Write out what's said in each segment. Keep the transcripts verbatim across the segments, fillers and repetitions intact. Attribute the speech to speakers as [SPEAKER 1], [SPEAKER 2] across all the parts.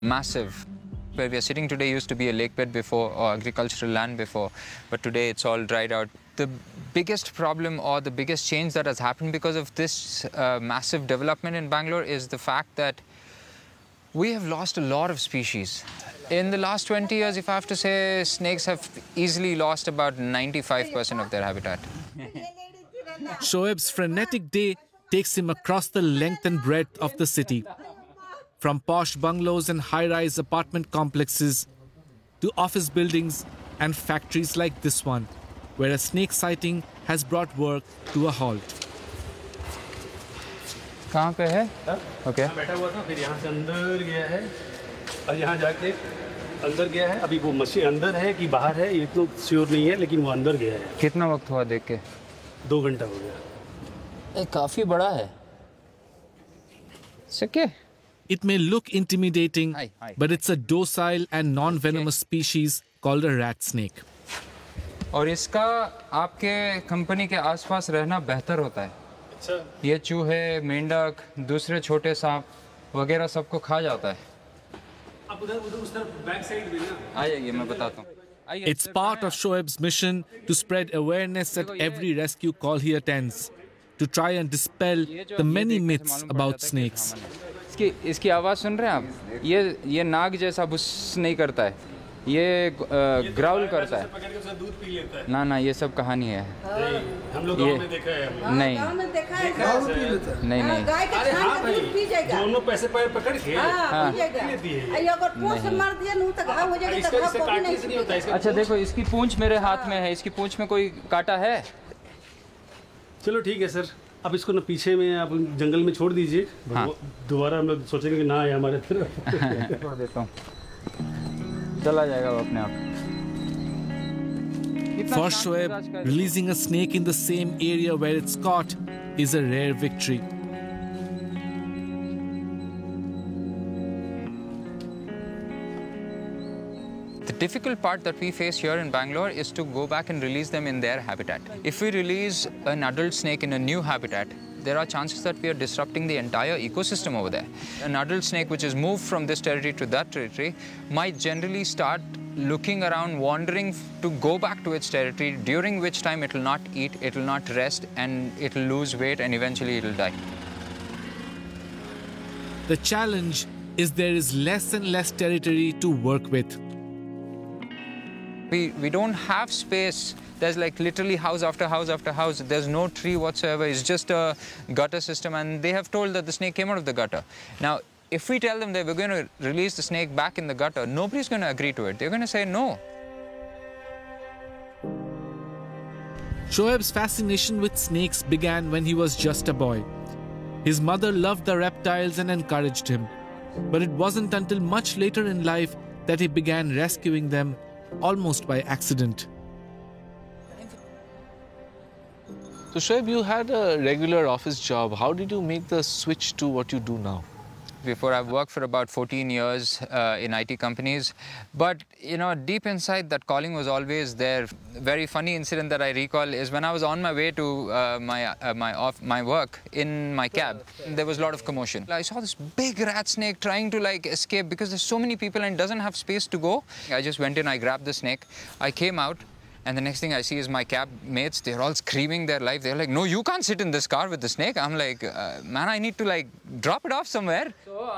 [SPEAKER 1] Massive. Where we are sitting today used to be a lake bed before or agricultural land before, but today it's all dried out. The biggest problem or the biggest change that has happened because of this uh, massive development in Bangalore is the fact that we have lost a lot of species. In the last twenty years, if I have to say, snakes have easily lost about ninety-five percent of their habitat.
[SPEAKER 2] Shoaib's frenetic day takes him across the length and breadth of the city. From posh bungalows and high-rise apartment complexes to office buildings and factories like this one, where a snake sighting has brought work to a halt.
[SPEAKER 1] कहाँ पे है?
[SPEAKER 3] Okay. बैठा हुआ था, फिर यहाँ से अंदर गया है, और यहाँ जाके अंदर गया है. अभी वो मशीन अंदर है कि बाहर है ये तो श्योर नहीं है, लेकिन वो अंदर गया है.
[SPEAKER 1] कितना वक्त हुआ देख के?
[SPEAKER 3] दो घंटा हो गया.
[SPEAKER 1] ये काफी बड़ा है. सके?
[SPEAKER 2] It may look intimidating,
[SPEAKER 1] hi, hi.
[SPEAKER 2] but it's a docile and non-venomous species called a rat snake.
[SPEAKER 1] और इसका आपके कंपनी के आसपास रहना बेहतर होता है.
[SPEAKER 3] अच्छा.
[SPEAKER 1] ये चूहे, मेंढक, दूसरे छोटे सांप वगैरह सबको खा जाता है.
[SPEAKER 3] आप उधर उधर उस तरफ बैक साइड में ना.
[SPEAKER 1] आ जाइए, मैं बताता हूँ.
[SPEAKER 2] It's part of Shoaib's mission to spread awareness at every rescue call he attends, to try and dispel the many myths about snakes.
[SPEAKER 1] इसकी इसकी आवाज़ सुन रहे हैं आप? ये ये नाग जैसा बुस नहीं करता है, ये ग्राउल करता है.
[SPEAKER 3] दूध पी लेता है.
[SPEAKER 1] ना ना ये सब कहानी है.
[SPEAKER 3] हम लोग गांव में देखा है.
[SPEAKER 1] नहीं नहीं नहीं
[SPEAKER 4] गाय के छान के दूध पी जाएगा.
[SPEAKER 3] दोनों पैसे पैर पकड़ के
[SPEAKER 4] हां लेती है. अगर पोंछ से मार दिया न तो घाव हो जाएगा. तो घाव काटने से नहीं होता है.
[SPEAKER 1] अच्छा देखो, इसकी पूंछ मेरे हाथ में है. इसकी पूंछ में कोई काटा है?
[SPEAKER 3] चलो ठीक है सर, अब इसको ना पीछे में आप जंगल में छोड़ दीजिए. हाँ. दोबारा हम लोग सोचेंगे कि ना आए हमारे तरफ.
[SPEAKER 1] छोड़ देता हूँ, चला जाएगा वो अपने आप.
[SPEAKER 2] For Shoaib, releasing a snake in the same area where it's caught is a rare victory.
[SPEAKER 1] The difficult part that we face here in Bangalore is to go back and release them in their habitat. If we release an adult snake in a new habitat, there are chances that we are disrupting the entire ecosystem over there. An adult snake which is moved from this territory to that territory might generally start looking around, wandering to go back to its territory, during which time it will not eat, it will not rest, and it will lose weight, and eventually it will die.
[SPEAKER 2] The challenge is there is less and less territory to work with.
[SPEAKER 1] We, we don't have space. There's like literally house after house after house. There's no tree whatsoever. It's just a gutter system, and they have told that the snake came out of the gutter. Now, if we tell them that we're going to release the snake back in the gutter, nobody's going to agree to it. They're going to say no.
[SPEAKER 2] Shoaib's fascination with snakes began when he was just a boy. His mother loved the reptiles and encouraged him. But it wasn't until much later in life that he began rescuing them, almost by accident.
[SPEAKER 5] So Shoaib, you had a regular office job. How did you make the switch to what you do now?
[SPEAKER 1] Before, I've worked for about fourteen years uh, in I T companies. But, you know, deep inside, that calling was always there. Very funny incident that I recall is when I was on my way to uh, my uh, my off my work in my cab, there was a lot of commotion. I saw this big rat snake trying to like escape because there's so many people and it doesn't have space to go. I just went in, I grabbed the snake, I came out. And the next thing I see is my cab mates, they're all screaming their life. They're like, no, you can't sit in this car with the snake. I'm like, uh, man, I need to like drop it off somewhere.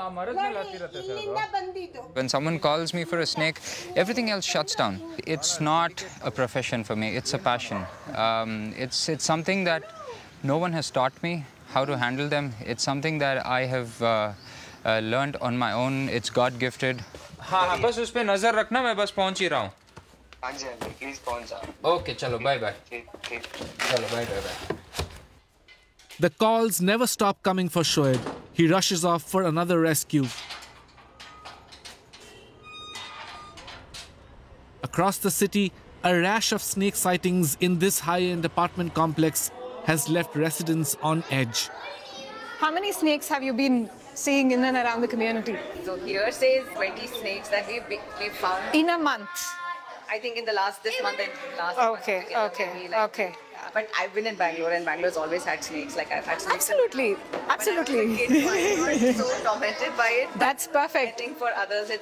[SPEAKER 1] When someone calls me for a snake, everything else shuts down. It's not a profession for me, it's a passion. Um, it's, it's something that no one has taught me how to handle them. It's something that I have uh, uh, learned on my own. It's God-gifted. हाँ हाँ बस उस पे नजर रखना, मैं बस पहुंच ही रहा हूँ. Okay, chalo, bye bye. Chalo, bye bye bye.
[SPEAKER 2] The calls never stop coming for Shoaib. He rushes off for another rescue. Across the city, a rash of snake sightings in this high-end apartment complex has left residents on edge.
[SPEAKER 6] How many snakes have you been seeing in and around the community?
[SPEAKER 7] So here says twenty snakes that we've, we've found.
[SPEAKER 6] In a month?
[SPEAKER 7] I think in the last, this month and last
[SPEAKER 6] okay,
[SPEAKER 7] month. Okay,
[SPEAKER 6] okay,
[SPEAKER 7] like,
[SPEAKER 6] okay.
[SPEAKER 7] Yeah, but I've been in Bangalore and Bangalore's always had snakes. Like I've had snakes.
[SPEAKER 6] Absolutely, absolutely.
[SPEAKER 7] When I was a kid, so I was so tormented by it.
[SPEAKER 6] That's perfect.
[SPEAKER 7] I think for others, it's